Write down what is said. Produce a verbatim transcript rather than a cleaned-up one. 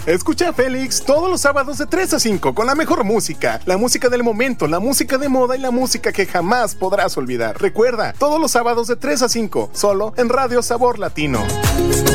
Escucha a Félix todos los sábados de tres a cinco con la mejor música, la música del momento, la música de moda y la música que jamás podrás olvidar. Recuerda, todos los sábados de tres a cinco, solo en Radio Sabor Latino.